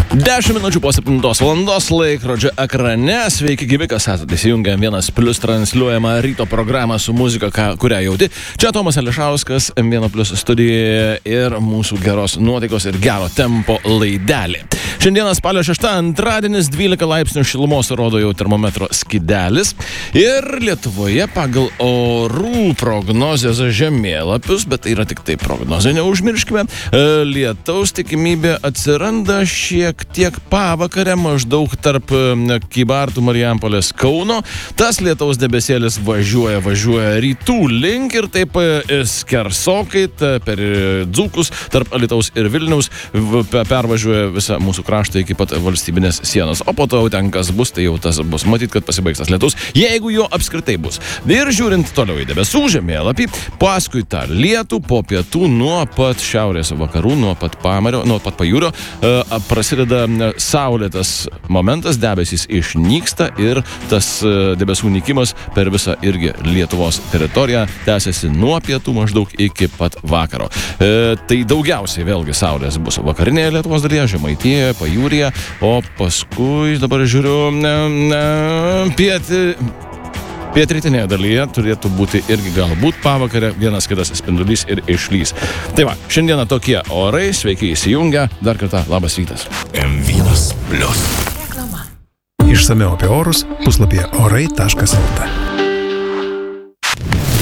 10 minučių po 7 valandos laikrodžio ekrane. Sveiki gyvi, kas esate įsijungę 1+ transliuojamą ryto programą su muzika, kurią jauti. Čia Tomas Ališauskas, 1+ studijoje ir mūsų geros nuotaikos ir gero tempo laidelė. Šiandieną spalio 6, antradienis, 12 laipsnių šilumos rodo jau termometro skidelis. Ir Lietuvoje pagal orų prognozės žemėlapius, bet tai yra tik tai prognozė, neužmirškime, lietaus tikimybė atsiranda šiek tiek pavakarę, maždaug tarp Kybartų, Marijampolės, Kauno. Tas lietaus debesėlis važiuoja rytų link ir taip skersokai per Dzūkus, tarp Alytaus ir Vilniaus pervažiuoja visą mūsų kraštą iki pat valstybinės sienos. O po to ten kas bus, tai jau tas bus. Matyt, kad pasibaigs tas lietus, jeigu jo apskritai bus. Ir žiūrint toliau į debesų žemėlapį, paskui tą lietų po pietų nuo pat šiaurės vakarų, nuo pat pamario, nuo pat pajūrio prasideda saulėtas momentas, debesys išnyksta ir tas debesų nykimas per visą irgi Lietuvos teritoriją tęsiasi nuo pietų maždaug iki pat vakaro. Tai daugiausiai vėlgi saulės bus vakarinėje Lietuvos dalyje, Žemaitijoje, pajūryje, o paskui dabar žiūriu pietrytinėje dalyje turėtų būti irgi galbūt pavakarę vienas kitas spindulys ir išlys. Tai va, šiandieną tokie orai, sveiki įsijungę, dar kartą labas rytas. M1+. Reklama. Išsamiau apie orus puslapyje orai.lt.